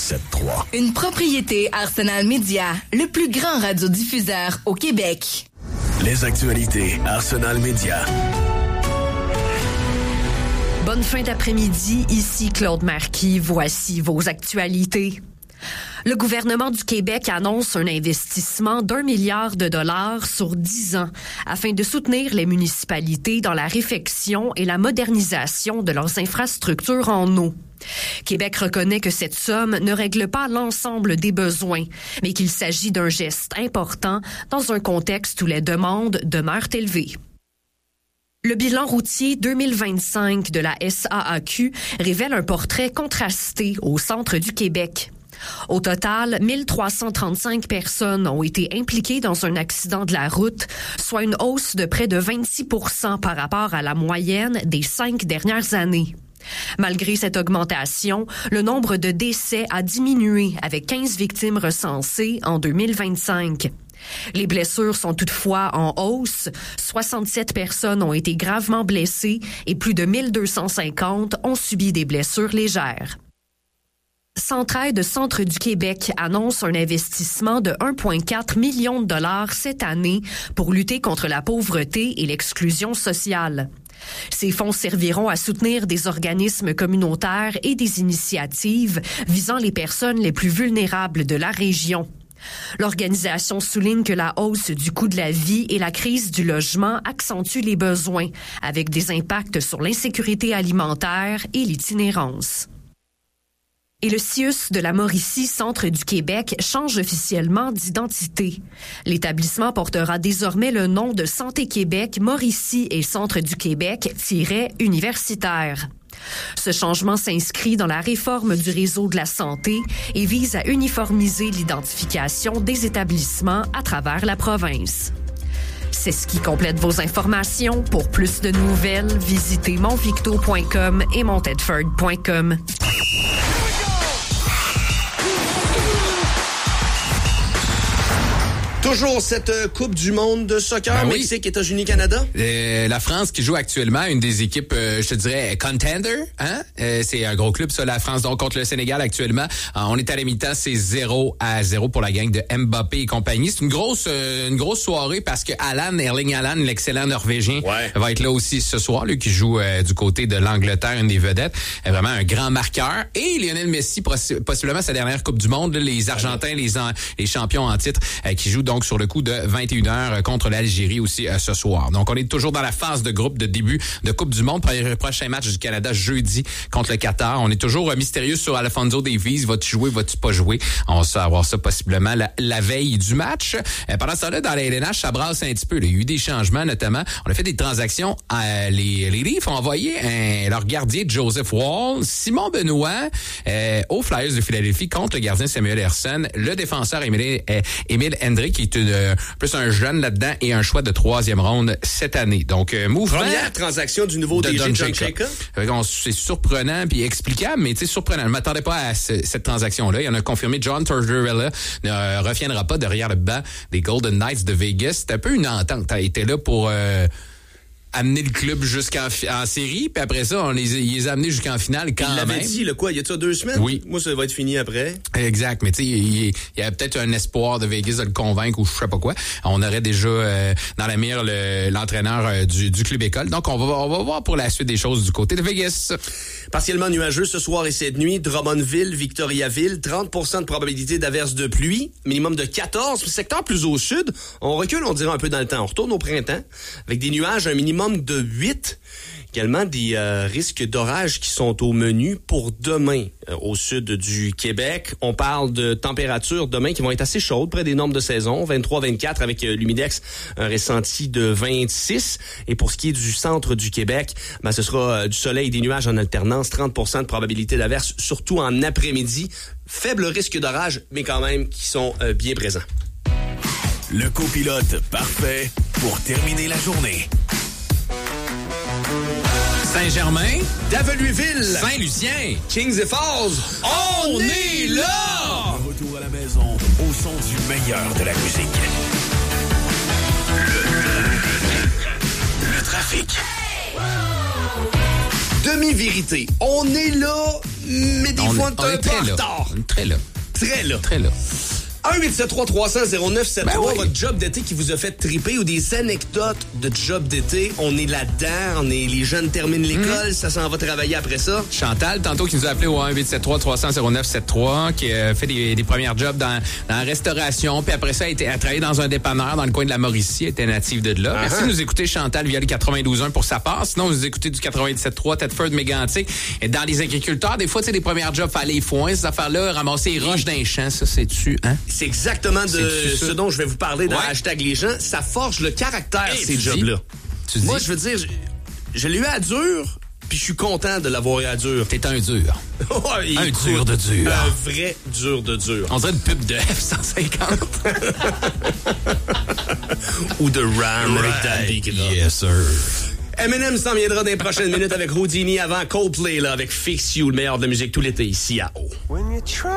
107.3. Une propriété Arsenal Media, le plus grand radiodiffuseur au Québec. Les actualités Arsenal Media. Bonne fin d'après-midi, ici Claude Marquis. Voici vos actualités. Le gouvernement du Québec annonce un investissement d'1 milliard de dollars sur 10 ans afin de soutenir les municipalités dans la réfection et la modernisation de leurs infrastructures en eau. Québec reconnaît que cette somme ne règle pas l'ensemble des besoins, mais qu'il s'agit d'un geste important dans un contexte où les demandes demeurent élevées. Le bilan routier 2025 de la SAAQ révèle un portrait contrasté au centre du Québec. Au total, 1335 personnes ont été impliquées dans un accident de la route, soit une hausse de près de 26% par rapport à la moyenne des 5 dernières années. Malgré cette augmentation, le nombre de décès a diminué avec 15 victimes recensées en 2025. Les blessures sont toutefois en hausse. 67 personnes ont été gravement blessées et plus de 1250 ont subi des blessures légères. Centraide Centre du Québec annonce un investissement de 1,4 million de dollars cette année pour lutter contre la pauvreté et l'exclusion sociale. Ces fonds serviront à soutenir des organismes communautaires et des initiatives visant les personnes les plus vulnérables de la région. L'organisation souligne que la hausse du coût de la vie et la crise du logement accentuent les besoins, avec des impacts sur l'insécurité alimentaire et l'itinérance. Et le CIUS de la Mauricie, Centre du Québec, change officiellement d'identité. L'établissement portera désormais le nom de Santé Québec Mauricie et Centre du Québec-universitaire. Ce changement s'inscrit dans la réforme du réseau de la santé et vise à uniformiser l'identification des établissements à travers la province. C'est ce qui complète vos informations. Pour plus de nouvelles, visitez montvicto.com et montedford.com. Toujours cette Coupe du monde de soccer, oui. Mexique, États-Unis, Canada. La France qui joue actuellement, une des équipes, je te dirais, contender. Hein? C'est un gros club, ça, la France, donc contre le Sénégal actuellement. On est à la mi-temps, c'est 0-0 pour la gang de Mbappé et compagnie. C'est une grosse soirée parce que Erling Haaland, l'excellent Norvégien, va être là aussi ce soir, lui qui joue du côté de l'Angleterre, une des vedettes. Vraiment un grand marqueur. Et Lionel Messi, possiblement sa dernière Coupe du monde, les Argentins, les champions en titre, qui jouent donc sur le coup de 21h contre l'Algérie aussi ce soir. Donc, on est toujours dans la phase de groupe de début de Coupe du monde. Prochain match du Canada jeudi contre le Qatar. On est toujours mystérieux sur Alphonso Davies. Va-tu jouer, va-tu pas jouer? On va savoir ça possiblement la veille du match. Pendant ce temps-là, dans la LNH, ça brasse un petit peu. Il y a eu des changements, notamment. On a fait des transactions. Les Leafs ont envoyé leur gardien Joseph Wall, Simon Benoît, aux Flyers de Philadelphie contre le gardien Samuel Ersson. Le défenseur Émile Hendrick, qui est plus un jeune là-dedans et un choix de 3e ronde cette année. Donc, mouvement. Première transaction du nouveau DG John Chayka. C'est surprenant puis explicable, mais tu sais, surprenant. Je ne m'attendais pas à cette transaction-là. Il en a confirmé John Tortorella ne reviendra pas derrière le banc des Golden Knights de Vegas. C'était un peu une entente. Il était là pour amener le club jusqu'en série, puis après ça, il les a amenés jusqu'en finale quand même. Il l'avait dit, quoi, il y a ça 2 semaines? Oui. Moi, ça va être fini après. Exact, mais tu sais, il y a peut-être un espoir de Vegas de le convaincre ou je sais pas quoi. On aurait déjà dans la mire l'entraîneur du club école. Donc, on va voir pour la suite des choses du côté de Vegas. Partiellement nuageux ce soir et cette nuit. Drummondville, Victoriaville, 30% de probabilité d'averse de pluie, minimum de 14. Secteur plus au sud, on recule, on dirait un peu dans le temps. On retourne au printemps avec des nuages, un minimum de 8. Également des risques d'orage qui sont au menu pour demain au sud du Québec. On parle de températures demain qui vont être assez chaudes, près des normes de saison, 23-24 avec l'humidex, un ressenti de 26. Et pour ce qui est du centre du Québec, ce sera du soleil et des nuages en alternance, 30% de probabilité d'averse, surtout en après-midi. Faible risque d'orage, mais quand même qui sont bien présents. Le copilote parfait pour terminer la journée. Saint-Germain, Daveluiville, Saint-Lucien, Kings et Falls, on est là! Retour à la maison au son du meilleur de la musique. Le trafic. De demi-vérité. On est là, mais des fois, on est un peu en retard. Très là. Très là. Très là. 1-873-300-0973, Ben oui. votre job d'été qui vous a fait triper ou des anecdotes de job d'été. On est là-dedans, les jeunes terminent l'école, ça s'en va travailler après ça. Chantal, tantôt, qui nous a appelé au 1-873-300-0973, qui a fait des premières jobs dans la restauration, puis après ça, elle a travaillé dans un dépanneur dans le coin de la Mauricie, elle était native de là. Merci de nous écouter, Chantal, via le 92.1 pour sa part. Sinon, vous écoutez du 97.3, Thetford, Mégantic. Et dans les agriculteurs, des fois, tu sais, les premières jobs, fallait les foins, ces affaires-là, ramasser les roches d'un champ, ça, c'est-tu, hein? C'est exactement ce dont je vais vous parler dans hashtag les gens. Ça forge le caractère, ces jobs-là. Moi, je veux dire, je l'ai eu à dur, puis je suis content de l'avoir eu à dur. T'es un dur. Ouais, un dur de dur. Un vrai dur de dur. On dirait une pub de F-150. Ou de Ram avec Dan Bigra. Yes, sir. Eminem s'en viendra dans les prochaines minutes avec Houdini avant Coldplay, là, avec Fix You, le meilleur de la musique tout l'été ici à O.